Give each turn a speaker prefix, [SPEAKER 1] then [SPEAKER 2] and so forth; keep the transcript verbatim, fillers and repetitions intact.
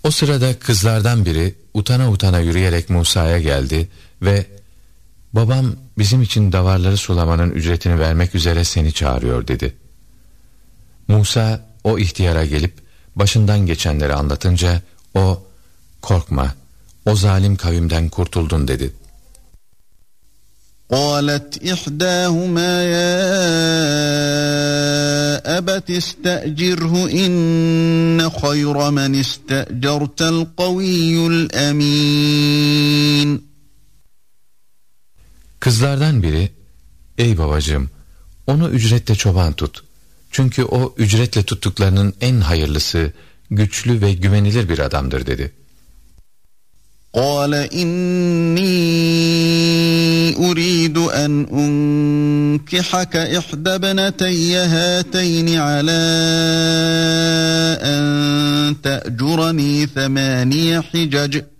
[SPEAKER 1] O sırada kızlardan biri utana utana yürüyerek Musa'ya geldi ve babam bizim için davarları sulamanın ücretini vermek üzere seni çağırıyor dedi. Musa o ihtiyara gelip başından geçenleri anlatınca o korkma, o zalim kavimden kurtuldun dedi.
[SPEAKER 2] قالت إحداهما يا أبت استأجره إن خير من استأجرت القوي الأمين.
[SPEAKER 1] Kızlardan biri, ey babacığım, onu ücretle çoban tut. Çünkü o ücretle tuttuklarının en hayırlısı, güçlü ve güvenilir bir adamdır dedi.
[SPEAKER 2] قال إني أريد أن أنكحك إحدى ابنتي هاتين على أن تأجرني ثماني حجج